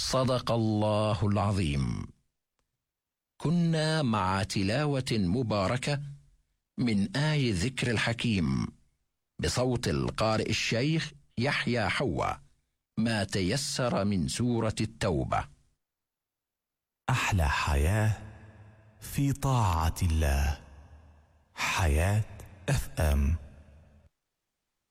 صدق الله العظيم. كنا مع تلاوة مباركة من آي ذكر الحكيم بصوت القارئ الشيخ يحيى حوا، ما تيسر من سورة التوبة. أحلى حياة في طاعة الله. حياة FM.